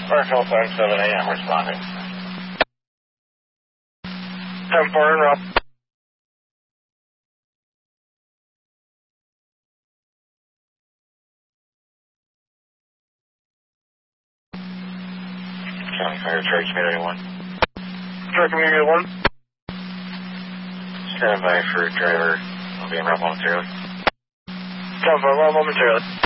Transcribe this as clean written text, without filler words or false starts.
Marshall 7 a.m. responding. 10-4 in route. County Fire, Charge Community 1. Charge Community 1. Stand by for driver. I'll be in route momentarily. 10-4, momentarily.